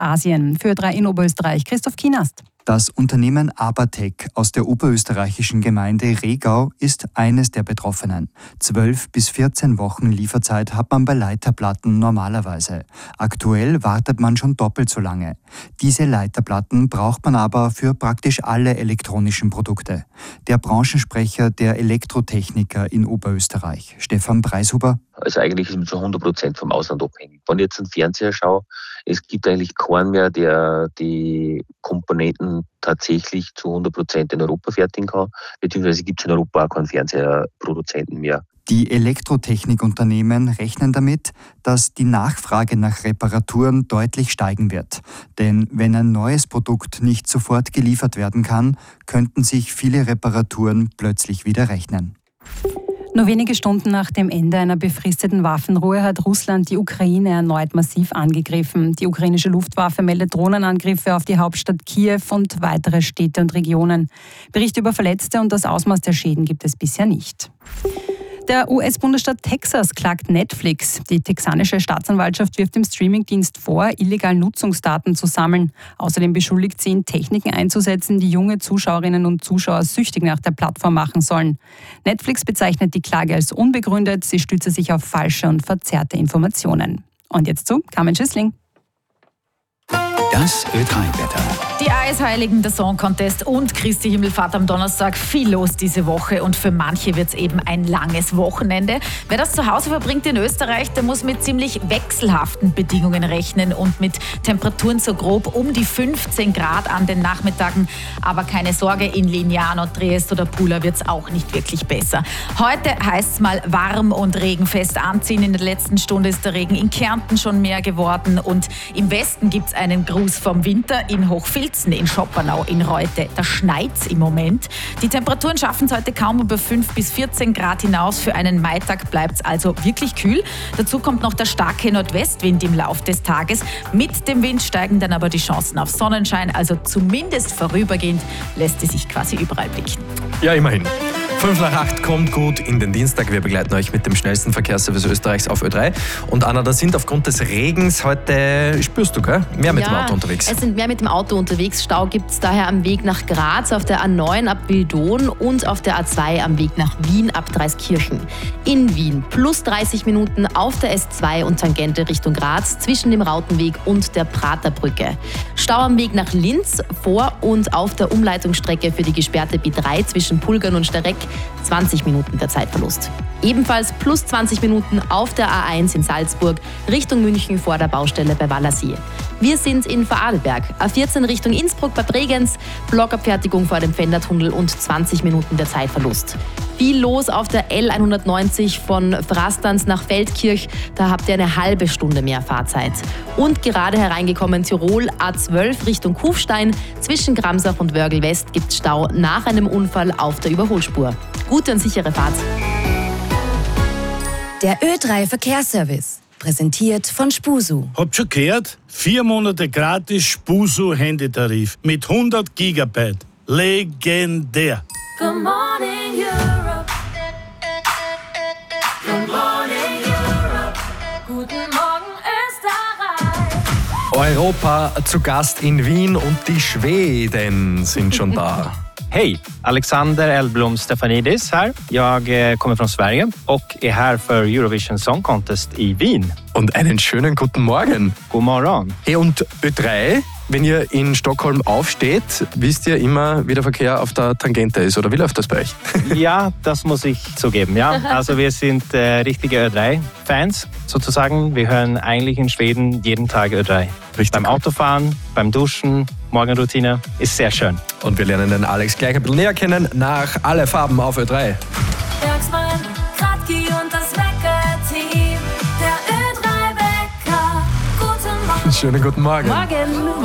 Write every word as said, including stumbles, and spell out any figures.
Asien. Für Ö drei in Oberösterreich, Christoph Kienast. Das Unternehmen Abertec aus der oberösterreichischen Gemeinde Regau ist eines der Betroffenen. Zwölf bis vierzehn Wochen Lieferzeit hat man bei Leiterplatten normalerweise. Aktuell wartet man schon doppelt so lange. Diese Leiterplatten braucht man aber für praktisch alle elektronischen Produkte. Der Branchensprecher der Elektrotechniker in Oberösterreich, Stefan Preishuber. Also eigentlich ist man zu hundert Prozent vom Ausland abhängig. Wenn ich jetzt einen Fernseher schaue, es gibt eigentlich keinen mehr, der die Komponenten tatsächlich zu hundert Prozent in Europa fertigen kann, beziehungsweise gibt es in Europa auch keinen Fernseherproduzenten mehr. Die Elektrotechnikunternehmen rechnen damit, dass die Nachfrage nach Reparaturen deutlich steigen wird. Denn wenn ein neues Produkt nicht sofort geliefert werden kann, könnten sich viele Reparaturen plötzlich wieder rechnen. Nur wenige Stunden nach dem Ende einer befristeten Waffenruhe hat Russland die Ukraine erneut massiv angegriffen. Die ukrainische Luftwaffe meldet Drohnenangriffe auf die Hauptstadt Kiew und weitere Städte und Regionen. Berichte über Verletzte und das Ausmaß der Schäden gibt es bisher nicht. Der U S-Bundesstaat Texas klagt Netflix. Die texanische Staatsanwaltschaft wirft dem Streamingdienst vor, illegal Nutzungsdaten zu sammeln. Außerdem beschuldigt sie ihn, Techniken einzusetzen, die junge Zuschauerinnen und Zuschauer süchtig nach der Plattform machen sollen. Netflix bezeichnet die Klage als unbegründet. Sie stütze sich auf falsche und verzerrte Informationen. Und jetzt zu Carmen Schüssling. Das Ö drei Wetter. Die Eisheiligen, der Song Contest und Christi Himmelfahrt am Donnerstag. Viel los diese Woche und für manche wird es eben ein langes Wochenende. Wer das zu Hause verbringt in Österreich, der muss mit ziemlich wechselhaften Bedingungen rechnen und mit Temperaturen so grob um die fünfzehn Grad an den Nachmittagen. Aber keine Sorge, in Lignano, Triest oder Pula wird es auch nicht wirklich besser. Heute heißt es mal warm und regenfest anziehen. In der letzten Stunde ist der Regen in Kärnten schon mehr geworden und im Westen gibt es einen Gruß vom Winter in Hochfilzen, in Schoppernau, in Reute. Da schneit's im Moment. Die Temperaturen schaffen es heute kaum über fünf bis vierzehn Grad hinaus. Für einen Maitag bleibt es also wirklich kühl. Dazu kommt noch der starke Nordwestwind im Lauf des Tages. Mit dem Wind steigen dann aber die Chancen auf Sonnenschein. Also zumindest vorübergehend lässt es sich quasi überall blicken. Ja, immerhin. fünf nach acht kommt gut in den Dienstag. Wir begleiten euch mit dem schnellsten Verkehrsservice Österreichs auf Ö drei. Und Anna, da sind aufgrund des Regens heute, spürst du, gell? Mehr mit ja, dem Auto unterwegs. Es sind mehr mit dem Auto unterwegs. Stau gibt es daher am Weg nach Graz, auf der A neun ab Wildon und auf der A zwei am Weg nach Wien ab Dreiskirchen. In Wien plus dreißig Minuten auf der S zwei und Tangente Richtung Graz zwischen dem Rautenweg und der Praterbrücke. Stau am Weg nach Linz vor und auf der Umleitungsstrecke für die gesperrte B drei zwischen Pulgern und Stereck zwanzig Minuten der Zeitverlust. Ebenfalls plus zwanzig Minuten auf der A eins in Salzburg Richtung München vor der Baustelle bei Wallersee. Wir sind in Vorarlberg, A vierzehn Richtung Innsbruck bei Bregenz, Blockabfertigung vor dem Pfändertunnel und zwanzig Minuten der Zeitverlust. Viel los auf der L hundertneunzig von Frastanz nach Feldkirch, da habt ihr eine halbe Stunde mehr Fahrzeit. Und gerade hereingekommen Tirol, A zwölf Richtung Kufstein, zwischen Gramsach und Wörgl West gibt Stau nach einem Unfall auf der Überholspur. Gute und sichere Fahrt. Der Ö drei Verkehrsservice, präsentiert von Spusu. Habt schon gehört? Vier Monate gratis Spusu Handytarif mit hundert Gigabyte. Legendär. Good morning Europe. Good morning Europe. Guten Morgen Österreich. Europa zu Gast in Wien und die Schweden sind schon da. Hej! Alexander Elblom Stefanidis här. Jag eh, kommer från Sverige och är här för Eurovision Song Contest i Wien. Und einen schönen guten Morgen. God morgon. Hey, und Ö drei, wenn ihr in Stockholm aufsteht, wisst ihr immer, wie der Verkehr auf der Tangente ist, oder wie läuft das bei euch? Ja, das muss ich zugeben. Ja. Also wir sind äh, richtige Ö drei Fans sozusagen. Wir hören eigentlich in Schweden jeden Tag Ö drei. Richtig. Beim Autofahren, beim Duschen, Morgenroutine. Ist sehr schön. Und wir lernen den Alex gleich ein bisschen näher kennen nach Alle Farben auf Ö drei. Bergsmann, Kratki und das Wecker-Team. Der Ö drei Wecker. Guten Morgen. Schönen guten Morgen. Morgen.